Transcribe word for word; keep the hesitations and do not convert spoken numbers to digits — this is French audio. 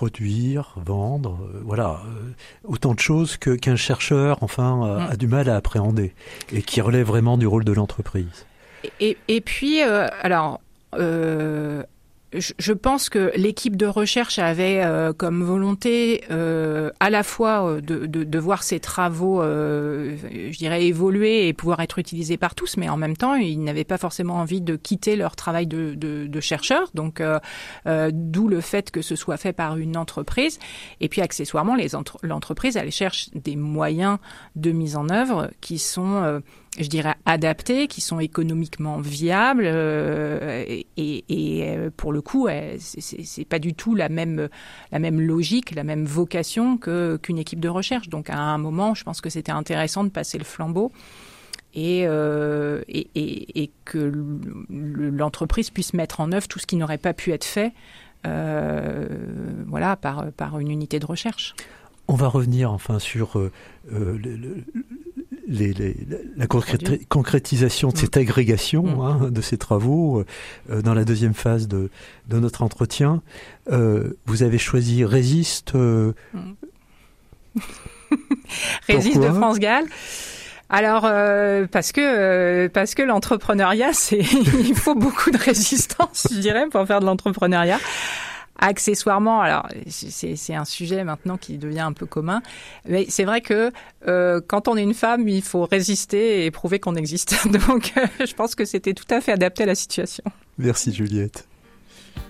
produire, vendre, euh, voilà, euh, autant de choses que, qu'un chercheur, enfin, a, a du mal à appréhender et qui relève vraiment du rôle de l'entreprise. Et, et puis, euh, alors, euh, je, je pense que l'équipe de recherche avait euh, comme volonté euh, à la fois de, de, de voir ses travaux, euh, je dirais, évoluer et pouvoir être utilisés par tous, mais en même temps, ils n'avaient pas forcément envie de quitter leur travail de, de, de chercheur. Donc, euh, euh, d'où le fait que ce soit fait par une entreprise. Et puis, accessoirement, les entre- l'entreprise, elle cherche des moyens de mise en œuvre qui sont... Euh, je dirais adaptés, qui sont économiquement viables euh, et, et pour le coup, c'est, c'est, c'est pas du tout la même la même logique, la même vocation que qu'une équipe de recherche. Donc à un moment, je pense que c'était intéressant de passer le flambeau et euh, et, et, et que l'entreprise puisse mettre en œuvre tout ce qui n'aurait pas pu être fait, euh, voilà, par par une unité de recherche. On va revenir enfin sur euh, le, le Les, les, la concré- concrétisation de cette agrégation, mmh. hein, de ces travaux, euh, dans la deuxième phase de, de notre entretien. Euh, vous avez choisi Résiste. Euh... Mmh. Résiste de France Gall. Alors euh, parce que euh, parce que l'entrepreneuriat, c'est il faut beaucoup de résistance, je dirais, pour faire de l'entrepreneuriat. Accessoirement, alors c'est, c'est un sujet maintenant qui devient un peu commun, mais c'est vrai que euh, quand on est une femme, il faut résister et prouver qu'on existe. Donc, euh, je pense que c'était tout à fait adapté à la situation. Merci Juliette.